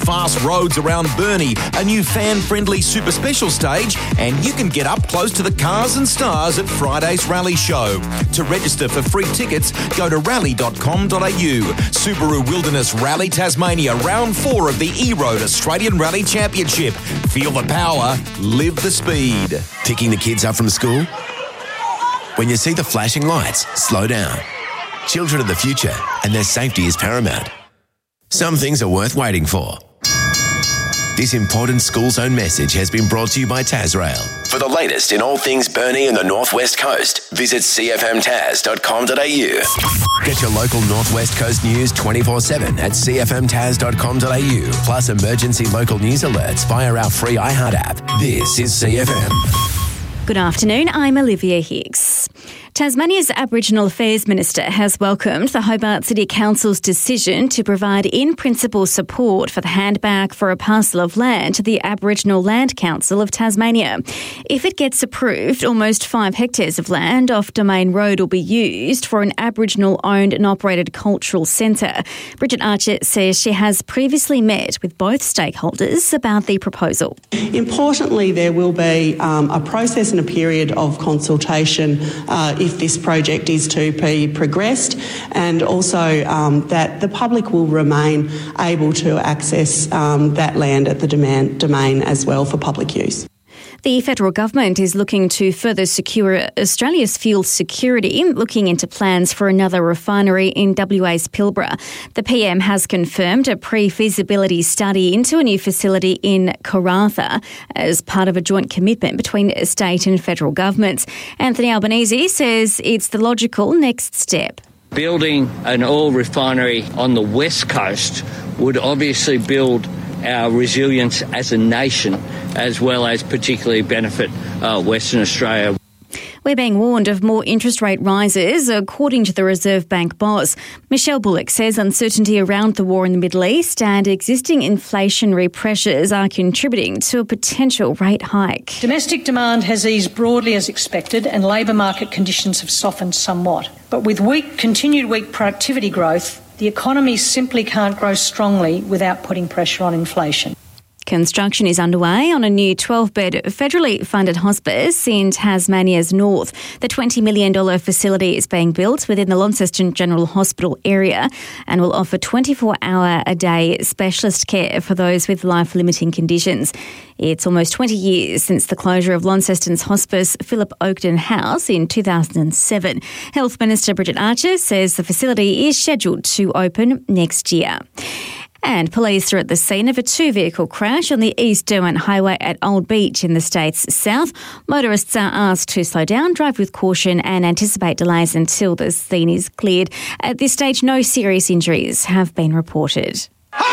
fast roads around Burnie, a new fan-friendly super special stage, and you can get up close to the cars and stars at Friday's Rally Show. To register for free tickets, go to rally.com.au. Subaru Wilderness Rally Tasmania, round 4 of the E-Road Australian Rally Championship. Feel the power, live the speed. Picking the kids up from school? When you see the flashing lights, slow down. Children are the future, and their safety is paramount. Some things are worth waiting for. This important school zone message has been brought to you by Tasrail. For the latest in all things Burnie and the North West Coast, visit cfmtas.com.au. Get your local North West Coast news 24/7 at cfmtas.com.au, plus emergency local news alerts via our free iHeart app. This is CFM. Good afternoon, I'm Olivia Hicks. Tasmania's Aboriginal Affairs Minister has welcomed the Hobart City Council's decision to provide in-principle support for the handback for a parcel of land to the Aboriginal Land Council of Tasmania. If it gets approved, almost 5 hectares of land off Domain Road will be used for an Aboriginal-owned and operated cultural centre. Bridget Archer says she has previously met with both stakeholders about the proposal. Importantly, there will be a process and a period of consultation if this project is to be progressed, and also that the public will remain able to access that land at the domain as well for public use. The federal government is looking to further secure Australia's fuel security, looking into plans for another refinery in WA's Pilbara. The PM has confirmed a pre-feasibility study into a new facility in Karratha as part of a joint commitment between state and federal governments. Anthony Albanese says it's the logical next step. Building an oil refinery on the west coast would obviously build our resilience as a nation, as well as particularly benefit Western Australia. We're being warned of more interest rate rises, according to the Reserve Bank boss. Michelle Bullock says uncertainty around the war in the Middle East and existing inflationary pressures are contributing to a potential rate hike. Domestic demand has eased broadly as expected and labour market conditions have softened somewhat. But with continued weak productivity growth, the economy simply can't grow strongly without putting pressure on inflation. Construction is underway on a new 12-bed federally funded hospice in Tasmania's north. The $20 million facility is being built within the Launceston General Hospital area and will offer 24-hour-a-day specialist care for those with life-limiting conditions. It's almost 20 years since the closure of Launceston's hospice Philip Oakden House in 2007. Health Minister Bridget Archer says the facility is scheduled to open next year. And police are at the scene of a 2-vehicle crash on the East Derwent Highway at Old Beach in the state's south. Motorists are asked to slow down, drive with caution and anticipate delays until the scene is cleared. At this stage, no serious injuries have been reported.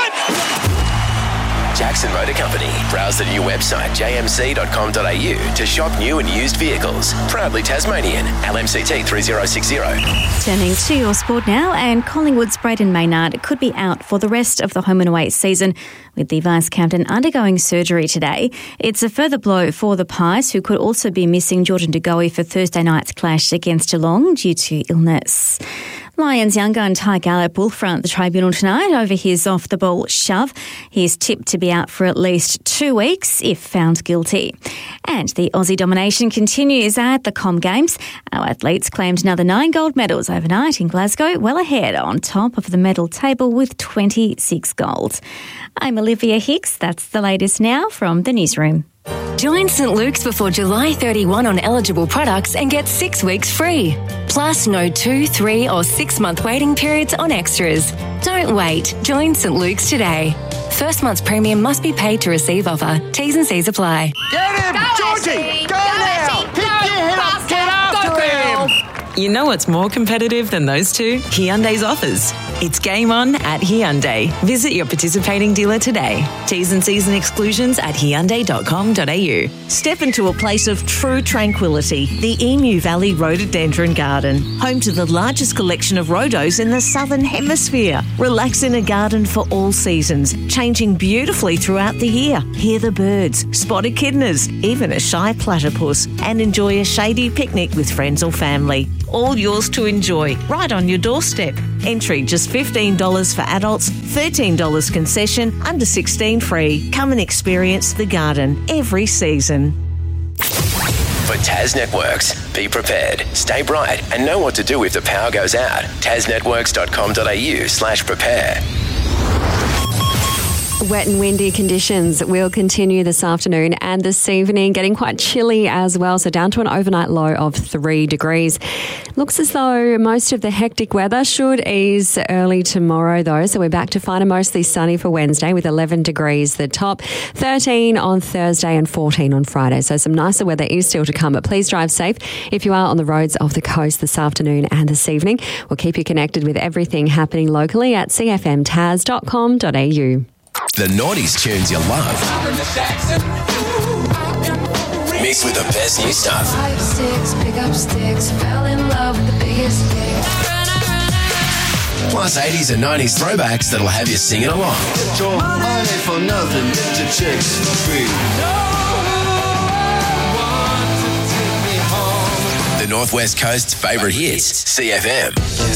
Jackson Motor Company. Browse the new website jmc.com.au to shop new and used vehicles. Proudly Tasmanian. LMCT 3060. Turning to your sport now, and Collingwood's Brayden Maynard could be out for the rest of the home and away season, with the vice-captain undergoing surgery today. It's a further blow for the Pies, who could also be missing Jordan De Goey for Thursday night's clash against Geelong due to illness. Lions young gun Ty Gallup will front the tribunal tonight over his off-the-ball shove. He's tipped to be out for at least 2 weeks if found guilty. And the Aussie domination continues at the Com Games. Our athletes claimed another 9 gold medals overnight in Glasgow, well ahead on top of the medal table with 26 gold. I'm Olivia Hicks. That's the latest now from the newsroom. Join St Luke's before July 31 on eligible products and get 6 weeks free. Plus no 2, 3 or 6 month waiting periods on extras. Don't wait. Join St Luke's today. First month's premium must be paid to receive offer. T's and C's apply. Get him! Georgie! Go now! Pick your head up! Get after him! You know what's more competitive than those two? Hyundai's offers. It's game on at Hyundai. Visit your participating dealer today. T's and C's and exclusions at hyundai.com.au. Step into a place of true tranquility, the Emu Valley Rhododendron Garden, home to the largest collection of rhodos in the Southern Hemisphere. Relax in a garden for all seasons, changing beautifully throughout the year. Hear the birds, spot echidnas, even a shy platypus, and enjoy a shady picnic with friends or family. all yours to enjoy, right on your doorstep. Entry just $15 for adults, $13 concession, under 16 free. Come and experience the garden every season. For Tas Networks, be prepared, stay bright and know what to do if the power goes out. tasnetworks.com.au/prepare. Wet and windy conditions will continue this afternoon and this evening, getting quite chilly as well, so down to an overnight low of 3 degrees. Looks as though most of the hectic weather should ease early tomorrow though, so we're back to fine and mostly sunny for Wednesday with 11 degrees the top, 13 on Thursday and 14 on Friday. So some nicer weather is still to come, but please drive safe if you are on the roads off the coast this afternoon and this evening. We'll keep you connected with everything happening locally at cfmtas.com.au. The noughties tunes you love, mixed with the best new stuff. 5, 6, pick up sticks, fell in love with the biggest hit. Plus 80s and 90s throwbacks that'll have you singing along. Get your money for nothing, get your chicks for free. The Northwest Coast's favourite hits, CFM.